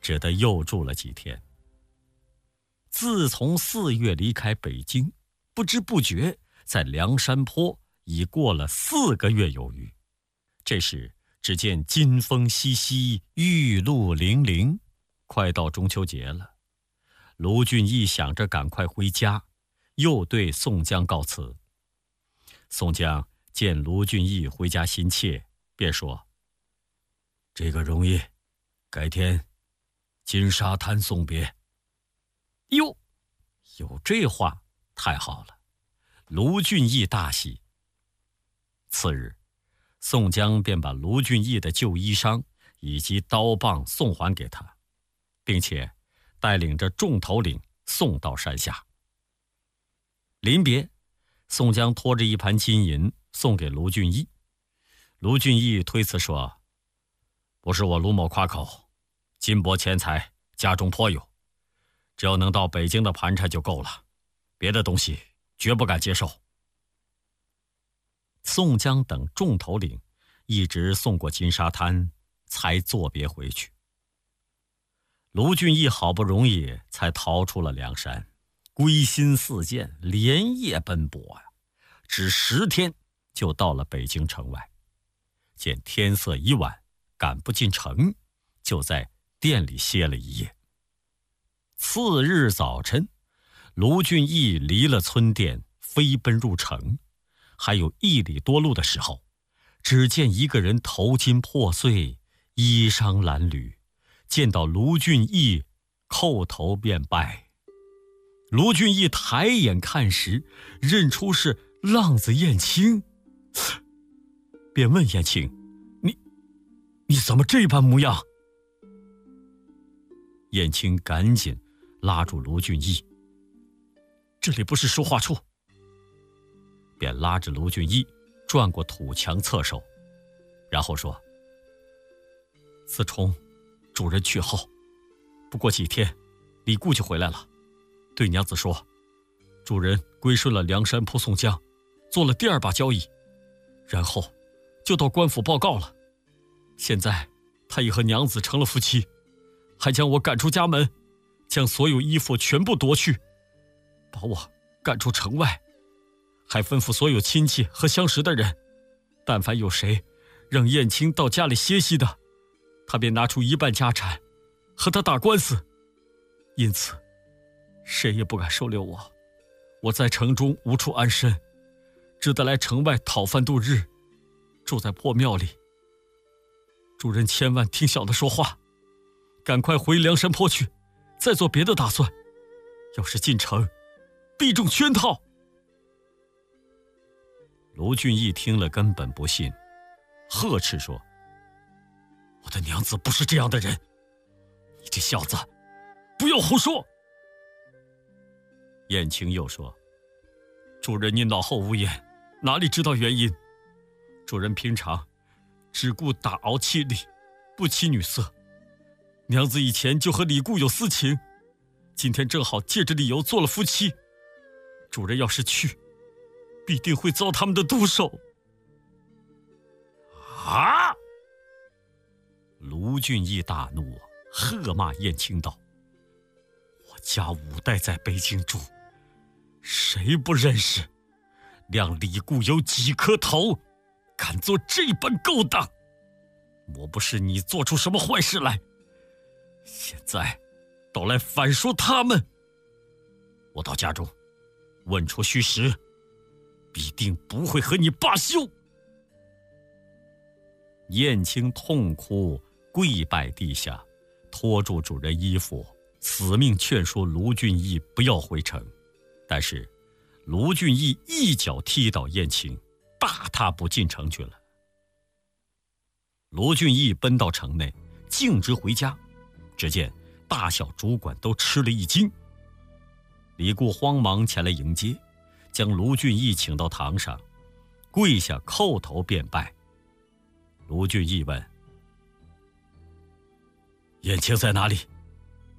只得又住了几天。自从4月离开北京，不知不觉在梁山坡已过了4个月有余。这时只见金风淅淅，玉露泠泠，快到中秋节了。卢俊义想着赶快回家，又对宋江告辞。宋江见卢俊义回家心切，便说：“这个容易，改天金沙滩送别。”哟，有这话太好了，卢俊义大喜。次日，宋江便把卢俊义的旧衣裳以及刀棒送还给他，并且带领着众头领送到山下。临别，宋江拖着一盘金银送给卢俊义。卢俊义推辞说：“不是我卢某夸口，金帛钱财家中颇有，只要能到北京的盘缠就够了，别的东西绝不敢接受。”宋江等众头领一直送过金沙滩，才作别回去。卢俊义好不容易才逃出了梁山，归心似箭，连夜奔波啊，只10天就到了北京城外。见天色已晚，赶不进城，就在店里歇了一夜。次日早晨，卢俊义离了村店，飞奔入城。还有1里多路的时候，只见一个人头巾破碎，衣裳褴褛，见到卢俊义，叩头便拜。卢俊义抬眼看时，认出是浪子燕青，便问燕青：“你怎么这般模样？”燕青赶紧拉住卢俊义：“这里不是说话处。”便拉着卢俊义转过土墙侧首，然后说：“自从主人去后，不过几天，李固就回来了，对娘子说，主人归顺了梁山泊宋江，做了第2把交椅，然后就到官府报告了。现在他已和娘子成了夫妻，还将我赶出家门，将所有衣服全部夺去，把我赶出城外，还吩咐所有亲戚和相识的人，但凡有谁让燕青到家里歇息的，他便拿出1半家产和他打官司。因此谁也不敢收留我，我在城中无处安身，只得来城外讨饭度日，住在破庙里。主人千万听小的说话，赶快回梁山坡去，再做别的打算，要是进城必中圈套。”卢俊义听了根本不信，呵斥说：“我的娘子不是这样的人，你这小子不要胡说。”燕青又说：“主人您老后无言，哪里知道原因？主人平常只顾打熬妻力，不起女色。娘子以前就和李固有私情，今天正好借着理由做了夫妻。主人要是去，必定会遭他们的毒手。”啊！卢俊义大怒，喝骂燕青道：“我家5代在北京住，谁不认识？谅李固有几颗头，敢做这般勾当？莫不是你做出什么坏事来？现在倒来反说他们。我到家中问出虚实，必定不会和你罢休。”燕青痛哭，跪拜地下，拖住主人衣服，死命劝说卢俊义不要回城。但是卢俊义一脚踢倒燕青，大踏步进城去了。卢俊义奔到城内，径直回家，只见大小主管都吃了一惊。李固慌忙前来迎接，将卢俊义请到堂上，跪下叩头便拜。卢俊义问：“燕青在哪里？”